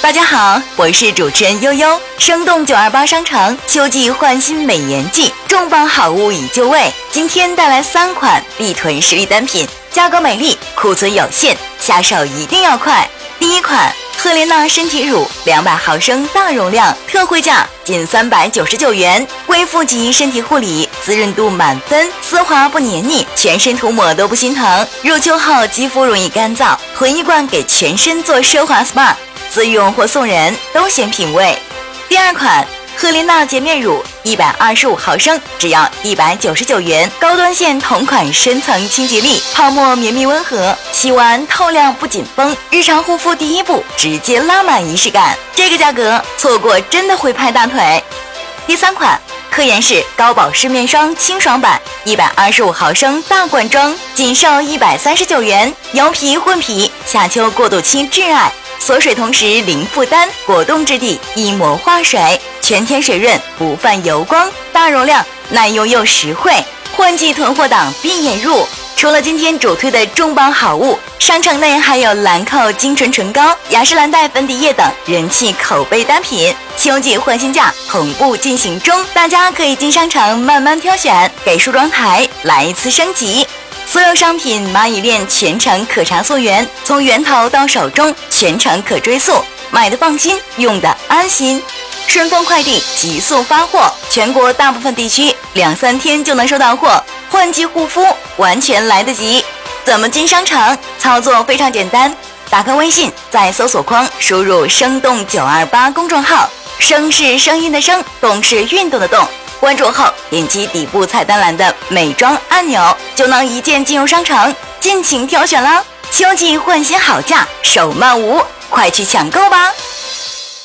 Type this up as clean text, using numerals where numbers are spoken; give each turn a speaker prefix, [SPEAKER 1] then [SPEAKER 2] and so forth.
[SPEAKER 1] 大家好，我是主持人悠悠。生动928商场秋季换新美颜季，重磅好物已就位。今天带来3款必囤实力单品，价格美丽，库存有限，下手一定要快。第一款赫莲娜身体乳200毫升大容量，特惠价仅399元，贵妇级身体护理，滋润度满分，丝滑不黏腻，全身涂抹都不心疼。入秋后肌肤容易干燥，囤一罐给全身做奢华 SPA， 自用或送人都显品味。第二款赫莲娜洁面乳125毫升，只要199元，高端线同款深层清洁力，泡沫绵密温和，洗完透亮不紧绷，日常护肤第一步直接拉满仪式感，这个价格错过真的会拍大腿。第三款科颜氏高保湿面霜清爽版125毫升大罐装，仅售139元，油皮混皮，夏秋过渡期挚爱，锁水同时零负担，果冻质地，一抹化水，全天水润，不泛油光，大容量，耐用又实惠，换季囤货档必眼入。除了今天主推的重磅好物，商城内还有兰蔻精纯唇膏、雅诗兰黛粉底液等人气口碑单品，秋季换新价同步进行中，大家可以进商场慢慢挑选，给梳妆台来一次升级。所有商品蚂蚁链全程可查溯源，从源头到手中全程可追溯，买的放心，用的安心。顺丰快递急速发货，全国大部分地区2-3天就能收到货，换季护肤完全来得及。怎么进商场？操作非常简单，打开微信，在搜索框输入生动928公众号，声是声音的声，动是运动的动，关注后点击底部菜单栏的美妆按钮，就能一键进入商城，尽情挑选啦！秋季换新好价，手慢无，快去抢购吧！